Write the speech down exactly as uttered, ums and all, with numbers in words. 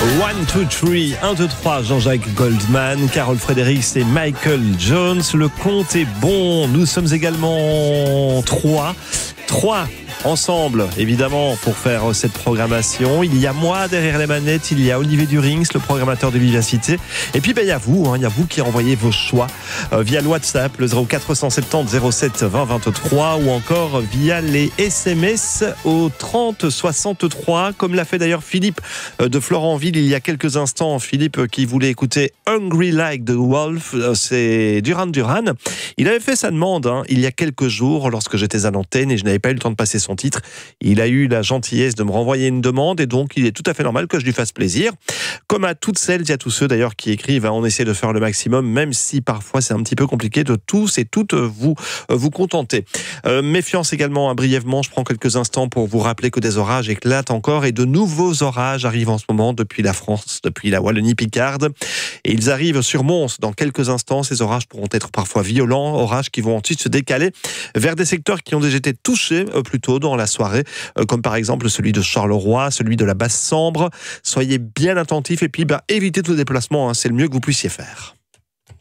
One, two, three, un, deux, trois, Jean-Jacques Goldman, Carole Fredericks et Michael Jones. Le compte est bon. Nous sommes également trois. Trois ensemble, évidemment, pour faire cette programmation. Il y a moi derrière les manettes, il y a Olivier Durings, le programmateur de Vivacité. Et puis, ben, il y a vous, hein, il y a vous qui envoyez vos choix euh, via le WhatsApp, le zéro quatre cent soixante-dix zéro sept vingt vingt-trois, ou encore via les S M S au trente soixante-trois, comme l'a fait d'ailleurs Philippe euh, de Florentville il y a quelques instants. Philippe euh, qui voulait écouter Hungry Like the Wolf, euh, c'est Duran Duran. Il avait fait sa demande hein, il y a quelques jours lorsque j'étais à l'antenne et je n'avais pas eu le temps de passer son titre. Il a eu la gentillesse de me renvoyer une demande et donc il est tout à fait normal que je lui fasse plaisir. Comme à toutes celles et à tous ceux d'ailleurs qui écrivent, hein, on essaie de faire le maximum, même si parfois c'est un petit peu compliqué de tous et toutes vous, vous contenter. Euh, méfiance également, hein, brièvement, je prends quelques instants pour vous rappeler que des orages éclatent encore et de nouveaux orages arrivent en ce moment depuis la France, depuis la Wallonie-Picarde. Et ils arrivent sur Mons dans quelques instants. Ces orages pourront être parfois violents, orages qui vont ensuite se décaler vers des secteurs qui ont déjà été touchés euh, plus tôt dans la soirée, euh, comme par exemple celui de Charleroi, celui de la Basse-Sambre. Soyez bien attentifs et puis bah, évitez tout déplacement, hein, c'est le mieux que vous puissiez faire.